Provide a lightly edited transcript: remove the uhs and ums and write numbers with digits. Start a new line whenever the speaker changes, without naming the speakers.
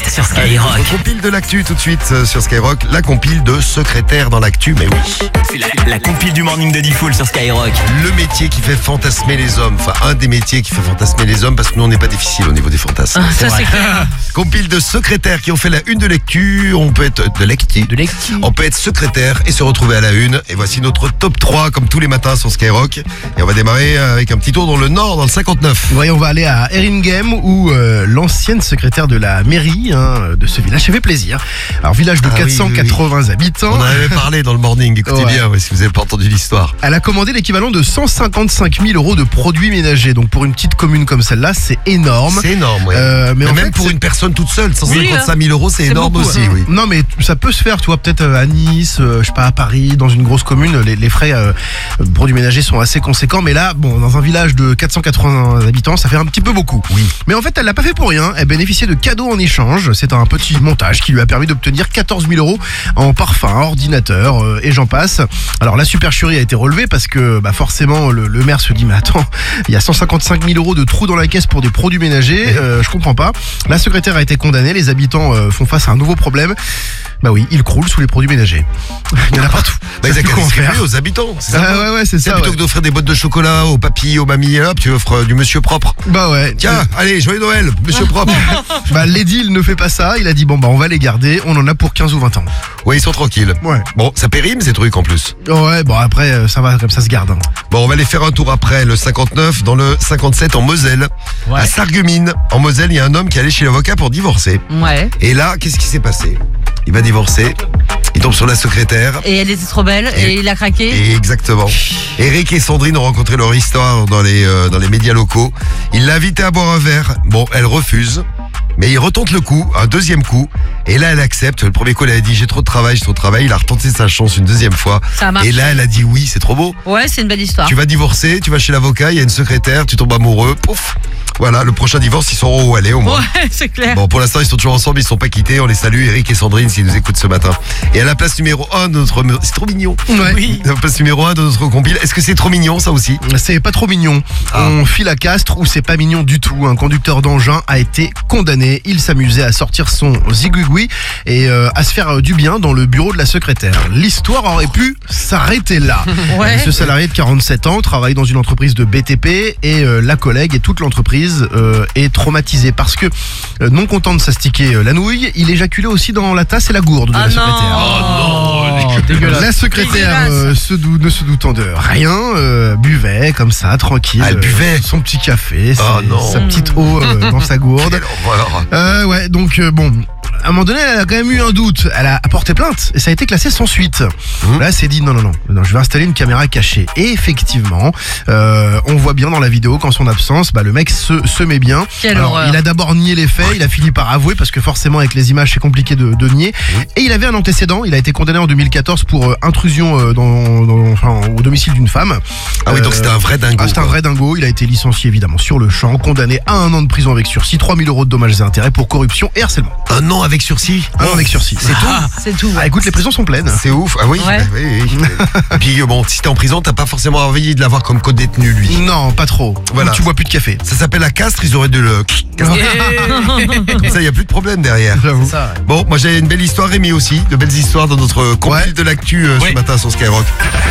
sur Skyrock.
On compile de l'actu tout de suite sur Skyrock. La compile de secrétaire dans l'actu, mais oui.
C'est la compile du morning de Diffoul sur Skyrock.
Le métier qui fait fantasmer les hommes. Enfin, un des métiers qui fait fantasmer les hommes, parce que nous, on n'est pas difficile au niveau des fantasmes.
Ça c'est clair.
Compile de secrétaires qui ont fait la une de l'actu. On peut être de l'actu. On peut être secrétaire et se retrouver à la une. Et voici notre top 3, comme tous les matins sur Skyrock. Et on va démarrer avec un petit tour dans le Nord, dans le 59.
Voyons, on va aller à Erringhem où l'ancienne secrétaire de la mairie de ce village s'est fait plaisir. Alors, village de 480 habitants.
On en avait parlé dans le morning, écoutez bien, si vous n'avez pas entendu l'histoire.
Elle a commandé l'équivalent de 155 000 euros de produits ménagers. Donc pour une petite commune comme celle-là, c'est énorme.
C'est énorme, oui.
Mais en
même
fait,
pour une personne toute seule, 155 000 euros, c'est énorme
beaucoup,
aussi.
hein.
Oui.
Non, mais ça peut se faire, tu vois, peut-être à Nice, je sais pas, à Paris, dans une grosse commune, les frais de produits ménagers sont assez conséquents. Mais là, bon, dans un village de 480 habitants, ça fait un petit peu beaucoup.
Oui.
Mais en fait, elle l'a pas fait pour rien. Elle bénéficiait de cadeaux en échange. C'est un petit montage qui lui a permis d'obtenir 14 000 euros en parfum, ordinateur et j'en passe. Alors la supercherie a été relevée parce que forcément le maire se dit mais attends, il y a 155 000 euros de trous dans la caisse pour des produits ménagers, je comprends pas. La secrétaire a été condamnée, les habitants font face à un nouveau problème. Bah oui, ils croulent sous les produits ménagers. Il y en a partout.
Ils
Ça
ont
fait
qu'à
quoi en
distribuer
faire
aux habitants. C'est ça.
ouais, c'est ça.
Plutôt que d'offrir des boîtes de chocolat aux papilles, aux mamies, hop, tu offres du monsieur propre.
Bah ouais.
Tiens, allez, joyeux Noël, monsieur propre.
L'édile ne fait pas ça. Il a dit on va les garder. On en a pour 15 ou 20 ans.
Ouais, ils sont tranquilles.
Ouais.
Bon, ça périme ces trucs en plus.
Ouais, après ça va comme ça se garde.
Bon, on va aller faire un tour après le 59 dans le 57 en Moselle.
Ouais.
À Sarreguemines, en Moselle, il y a un homme qui est allé chez l'avocat pour divorcer.
Ouais.
Et là, qu'est-ce qui s'est passé? Il va divorcer, il tombe sur la secrétaire.
Et elle était trop belle et il a craqué.
Et exactement. Eric et Sandrine ont rencontré leur histoire dans les médias locaux. Il l'a invitée à boire un verre. Bon, elle refuse. Mais il retente le coup, un deuxième coup. Et là, elle accepte. Le premier coup, elle a dit j'ai trop de travail. Il a retenté sa chance une deuxième fois.
Ça a marché.
Et là, elle a dit oui, c'est trop beau.
Ouais, c'est une belle histoire.
Tu vas divorcer, tu vas chez l'avocat, il y a une secrétaire, tu tombes amoureux, pouf. Voilà, le prochain divorce, ils sauront où aller au moins.
Ouais, c'est clair.
Bon, pour l'instant, ils sont toujours ensemble, ils sont pas quittés. On les salue, Eric et Sandrine, s'ils nous écoutent ce matin. Et à la place numéro 1 de notre... C'est trop mignon.
Ouais.
Oui.
À la place numéro 1 de notre compile. Est-ce que c'est trop mignon, ça aussi?
C'est pas trop mignon. On file à Castres où c'est pas mignon du tout. Un conducteur d'engin a été condamné. Il s'amusait à sortir son zigouigoui et à se faire du bien dans le bureau de la secrétaire. L'histoire aurait pu s'arrêter là.
Ouais.
Ce salarié de 47 ans travaille dans une entreprise de BTP et la collègue et toute l'entreprise est traumatisée parce que non content de s'astiquer la nouille, il éjaculait aussi dans la tasse et la gourde de la secrétaire.
Dégueulasse.
La secrétaire
Dégueulasse.
ne se doutant de rien, buvait comme ça, tranquille.
Elle buvait.
Son petit café,
Oh non.
sa petite eau dans sa gourde.
Quelle horreur.
Ouais, donc bon, à un moment donné, elle a quand même eu un doute. Elle a porté plainte et ça a été classé sans suite. Là, elle s'est dit non, je vais installer une caméra cachée. Et effectivement, on voit bien dans la vidéo qu'en son absence, le mec se met bien.
Quelle
Alors,
horreur.
il a d'abord nié les faits, il a fini par avouer parce que forcément avec les images c'est compliqué de nier. Et il avait un antécédent. Il a été condamné en 2014 pour intrusion au domicile d'une femme.
Ah oui, donc c'était un vrai dingo.
C'était un vrai dingo. Il a été licencié évidemment sur le champ, condamné à 1 an de prison avec sursis, 3 000 euros de dommages et intérêts pour corruption et harcèlement.
Un an avec sursis.
1 an avec sursis.
C'est tout.
C'est tout.
Ah, écoute, les prisons sont pleines.
C'est ouf. Ah oui.
Ouais.
Oui. Et puis bon, si t'es en prison, t'as pas forcément envie de l'avoir comme co-détenu, lui.
Non, pas trop.
Voilà.
Ou tu bois plus de café.
Ça s'appelle la Castres, ils auraient dû le... Comme ça, il n'y a plus de problème derrière.
J'avoue.
Bon, moi j'ai une belle histoire, Rémi aussi, de belles histoires dans notre compil de l'actu ce matin sur Skyrock.